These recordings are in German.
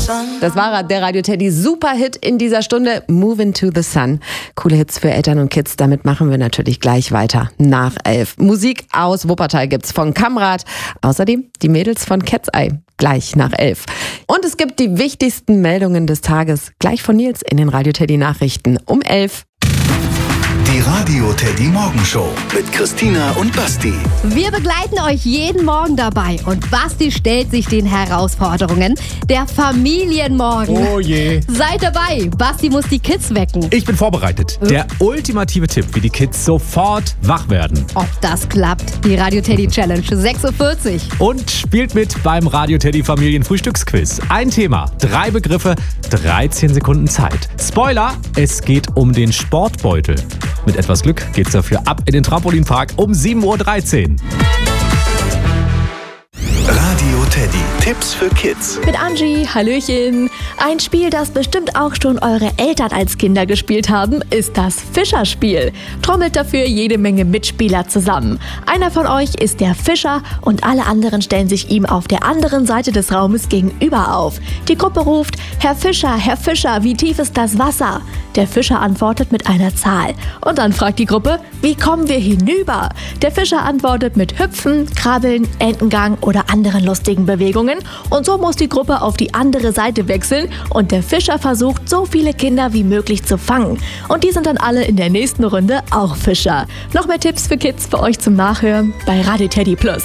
Das war der Radio Teddy Superhit in dieser Stunde, Moving to the Sun. Coole Hits für Eltern und Kids, damit machen wir natürlich gleich weiter. Nach 11. Musik aus Wuppertal gibt's von Kamrat. Außerdem die Mädels von Cat's Eye. Gleich nach 11. Und es gibt die wichtigsten Meldungen des Tages. Gleich von Nils in den Radio Teddy Nachrichten um 11. Die Radio Teddy Morgenshow mit Christina und Basti. Wir begleiten euch jeden Morgen dabei und Basti stellt sich den Herausforderungen der Familienmorgen. Oh je. Seid dabei, Basti muss die Kids wecken. Ich bin vorbereitet. Der ultimative Tipp, wie die Kids sofort wach werden. Ob das klappt, die Radio Teddy Challenge 6.40 Uhr. Und spielt mit beim Radio Teddy Familienfrühstücksquiz. Ein Thema, 3 Begriffe, 13 Sekunden Zeit. Spoiler, es geht um den Sportbeutel. Mit etwas Glück geht's dafür ab in den Trampolinpark um 7.13 Uhr. Radio Teddy. Tipps für Kids. Mit Angie, hallöchen. Ein Spiel, das bestimmt auch schon eure Eltern als Kinder gespielt haben, ist das Fischerspiel. Trommelt dafür jede Menge Mitspieler zusammen. Einer von euch ist der Fischer und alle anderen stellen sich ihm auf der anderen Seite des Raumes gegenüber auf. Die Gruppe ruft: Herr Fischer, wie tief ist das Wasser? Der Fischer antwortet mit einer Zahl. Und dann fragt die Gruppe: Wie kommen wir hinüber? Der Fischer antwortet mit Hüpfen, Krabbeln, Entengang oder anderen lustigen Bewegungen. Und so muss die Gruppe auf die andere Seite wechseln und der Fischer versucht, so viele Kinder wie möglich zu fangen. Und die sind dann alle in der nächsten Runde auch Fischer. Noch mehr Tipps für Kids für euch zum Nachhören bei Radio Teddy Plus.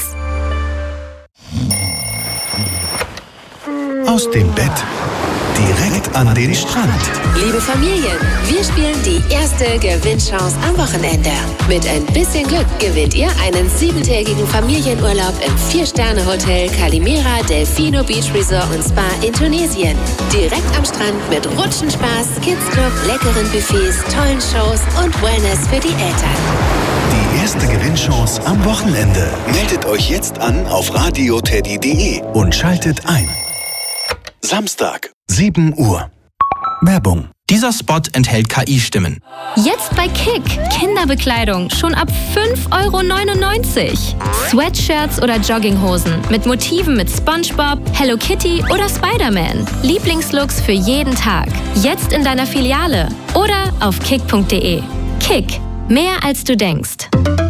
Aus dem Bett direkt an den Strand. Liebe Familien, wir spielen die erste Gewinnchance am Wochenende. Mit ein bisschen Glück gewinnt ihr einen 7-tägigen Familienurlaub im 4-Sterne-Hotel Calimera Delfino Beach Resort und Spa in Tunesien. Direkt am Strand mit Rutschenspaß, Kidsclub, leckeren Buffets, tollen Shows und Wellness für die Eltern. Die erste Gewinnchance am Wochenende. Meldet euch jetzt an auf radioteddy.de und schaltet ein. Samstag, 7 Uhr. Werbung. Dieser Spot enthält KI-Stimmen. Jetzt bei Kick. Kinderbekleidung schon ab 5,99 €. Sweatshirts oder Jogginghosen mit Motiven mit SpongeBob, Hello Kitty oder Spider-Man. Lieblingslooks für jeden Tag. Jetzt in deiner Filiale oder auf kick.de. Kick. Mehr als du denkst.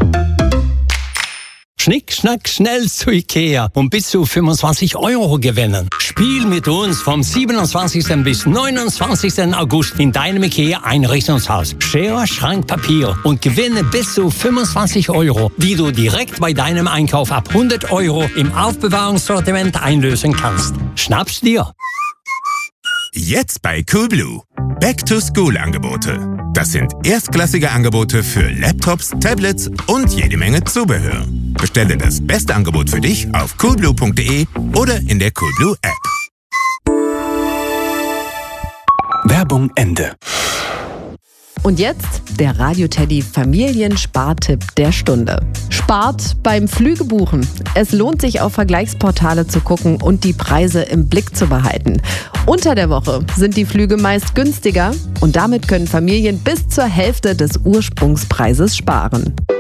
Schnick, schnack, schnell zu Ikea und bis zu 25 € gewinnen. Spiel mit uns vom 27. bis 29. August in deinem Ikea-Einrichtungshaus. Schere, Schrank, Papier und gewinne bis zu 25 €, die du direkt bei deinem Einkauf ab 100 € im Aufbewahrungssortiment einlösen kannst. Schnapp's dir! Jetzt bei Coolblue. Back-to-School-Angebote. Das sind erstklassige Angebote für Laptops, Tablets und jede Menge Zubehör. Bestelle das beste Angebot für dich auf coolblue.de oder in der Coolblue App. Werbung Ende. Und jetzt der Radio Teddy Familienspartipp der Stunde. Spart beim Flügebuchen. Es lohnt sich, auf Vergleichsportale zu gucken und die Preise im Blick zu behalten. Unter der Woche sind die Flüge meist günstiger und damit können Familien bis zur Hälfte des Ursprungspreises sparen.